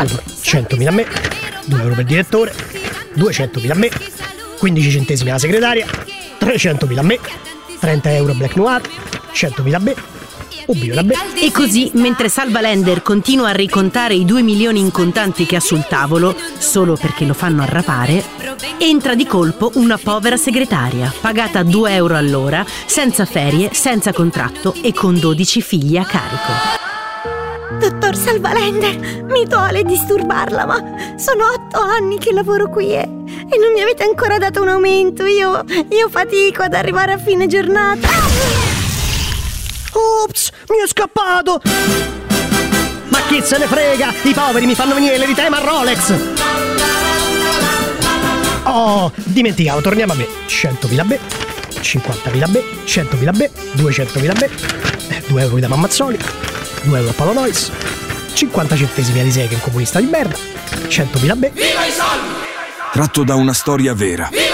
Allora, 100.000 a me, 2 euro per direttore, 200.000 a me, 15 centesimi alla segretaria, 300.000 a me, 30 euro Black Noir, 100.000 a me, un milione a me. E così, mentre Salvalender continua a ricontare i 2 milioni in contanti che ha sul tavolo, solo perché lo fanno arrapare, entra di colpo una povera segretaria, pagata 2 euro all'ora, senza ferie, senza contratto e con 12 figli a carico. Dottor Salvalender, mi duole disturbarla, ma sono 8 anni che lavoro qui e non mi avete ancora dato un aumento. Io fatico ad arrivare a fine giornata. Ops, mi è scappato! Ma chi se ne frega? I poveri mi fanno venire l'eritema Rolex! Oh, dimenticavo, torniamo a me. 100.000 a me, 50.000 a me, 100.000 a me, 200.000 a me, 2 euro da Mammazzoli, 2 euro a Paolo Nois, 50 centesimi a Lisei, che è un comunista di merda, 100.000 a me. Tratto da una storia vera.